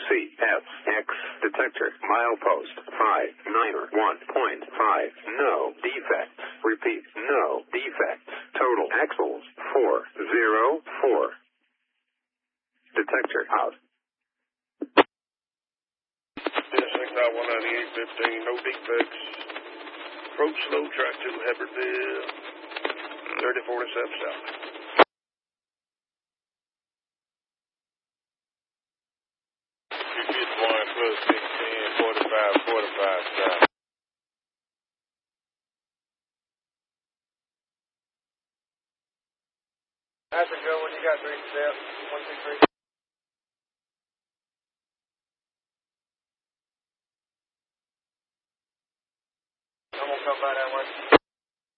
CSX detector milepost 591.5. No defects. Repeat, no defects. Total axles 404. Detector out. Yes, 198.15, no defects. Approach slow, track 2, Hebertville, 3047 south. QG 1 plus 16, 45 south. After go when you got 3 steps, 1, 2, 3. I'm gonna come back.